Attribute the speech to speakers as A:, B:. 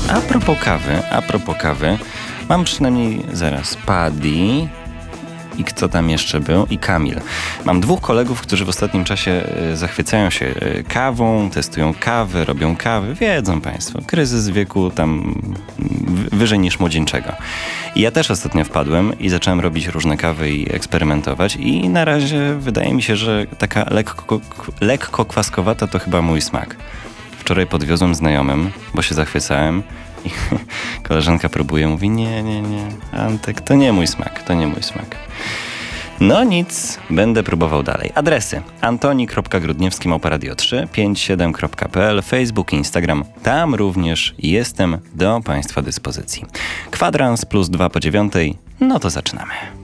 A: A propos kawy, mam przynajmniej zaraz Paddy i kto tam jeszcze był? I Kamil. Mam 2 kolegów, którzy w ostatnim czasie zachwycają się kawą, testują kawy, robią kawy. Wiedzą Państwo, kryzys wieku tam wyżej niż młodzieńczego. I ja też ostatnio wpadłem i zacząłem robić różne kawy i eksperymentować i na razie wydaje mi się, że taka lekko kwaskowata to chyba mój smak. Wczoraj podwiozłem znajomym, bo się zachwycałem i koleżanka próbuje, mówi nie, Antek, to nie mój smak. No nic, będę próbował dalej. Adresy: antoni.grudniewski@radio357.pl, Facebook, Instagram. Tam również jestem do Państwa dyspozycji. Kwadrans +2 po 9. No to zaczynamy.